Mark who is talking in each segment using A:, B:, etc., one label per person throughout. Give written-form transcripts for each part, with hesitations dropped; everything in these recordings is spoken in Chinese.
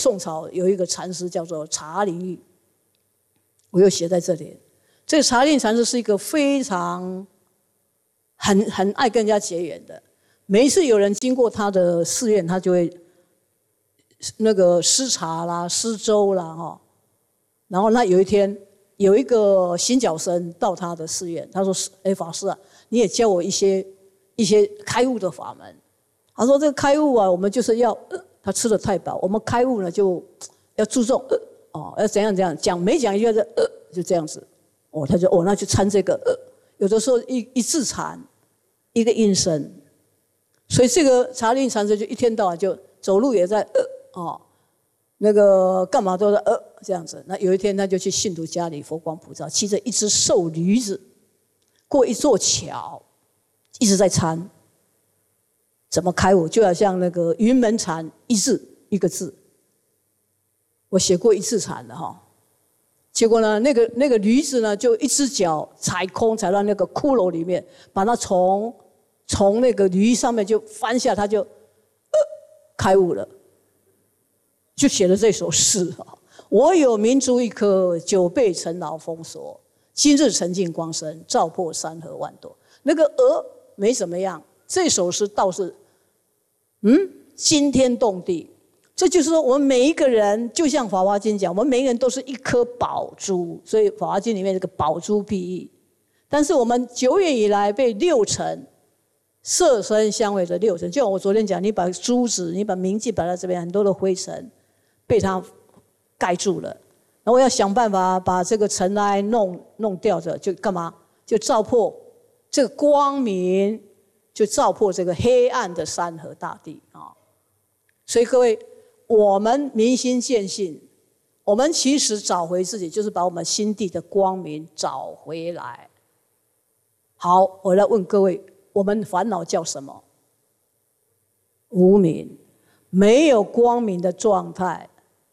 A: 宋朝有一个禅师叫做茶陵玉，我又写在这里。这个茶陵禅师是一个非常很爱跟人家结缘的，每一次有人经过他的寺院，他就会那个施茶啦、施粥啦哈。然后那有一天，有一个行脚僧到他的寺院，他说：“哎，法师啊，你也教我一些开悟的法门。”他说：“这个开悟啊，我们就是要他吃得太饱，我们开悟呢就要注重要怎样怎样讲，每讲一句就这样子。他就那就参这个有的时候一字禅，一个音声，所以这个茶陵禅师就一天到晚就走路也在那个干嘛都是这样子。那有一天他就去信徒家里佛光普照，骑着一只瘦驴子过一座桥，一直在参怎么开悟，就好像那个云门禅一字一个字，我写过一字禅的哈。结果呢，那个驴子呢，就一只脚踩空，踩到那个骷髅里面，把它从那个驴上面就翻下，他就开悟了，就写了这首诗啊。我有明珠一颗，久被尘劳封锁，今日沉净光生，照破山河万朵。那个没怎么样，这首诗倒是惊天动地。这就是说，我们每一个人，就像《法华经》讲，我们每一个人都是一颗宝珠，所以《法华经》里面这个宝珠譬喻。但是我们久远以来被六尘、色声香味的六尘，就像我昨天讲，你把珠子、你把明镜摆在这边，很多的灰尘被它盖住了，然后要想办法把这个尘埃弄掉着，就干嘛？就照破这个光明，就照破这个黑暗的山河大地啊！所以各位。我们明心见性，我们其实找回自己，就是把我们心地的光明找回来。好，我来问各位，我们烦恼叫什么？无明，没有光明的状态，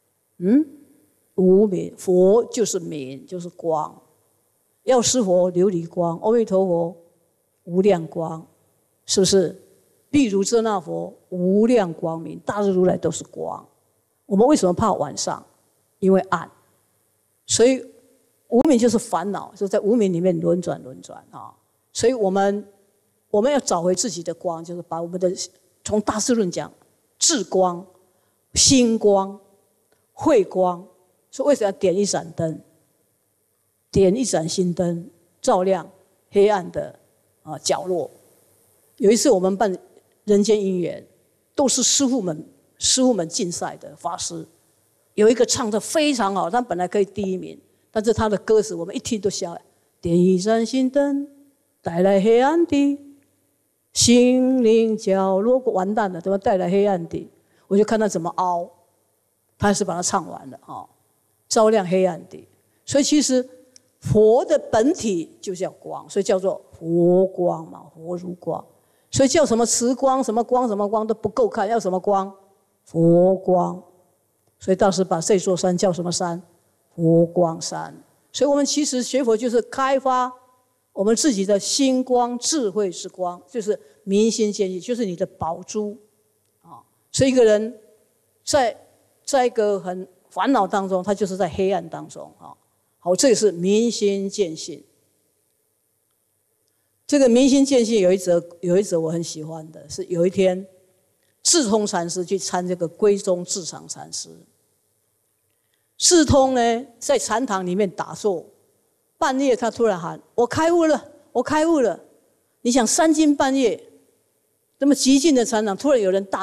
A: 无明。佛就是明，就是光。药师佛琉璃光，阿弥陀佛无量光，是不是？譬如遮那佛无量光明，大日如来都是光。我们为什么怕晚上？因为暗。所以无明就是烦恼，就在无明里面轮转啊。所以我们要找回自己的光，就是把我们的从大智论讲，智光、心光、慧光。所以为什么要点一盏灯？点一盏心灯，照亮黑暗的角落。有一次我们办人间姻缘，都是师父们竞赛的法师，有一个唱得非常好，他本来可以第一名，但是他的歌词我们一听都笑。点一盏心灯，带来黑暗的心灵角落，完蛋了，怎么带来黑暗的？我就看他怎么凹，他还是把它唱完了照亮黑暗的。所以其实佛的本体就叫光，所以叫做佛光嘛，佛如光。所以叫什么慈光、什么光、什么光都不够看，要什么光？佛光。所以大师把这座山叫什么山？佛光山。所以我们其实学佛就是开发我们自己的心光、智慧之光，就是明心见性，就是你的宝珠所以一个人在一个很烦恼当中，他就是在黑暗当中好，这个是明心见性。这个明心见性有一则我很喜欢的，是有一天智通禅师去参这个归宗智常禅师。智通呢在禅堂里面打坐，半夜他突然喊：“我开悟了，我开悟了！”你想三更半夜，那么寂静的禅堂，突然有人大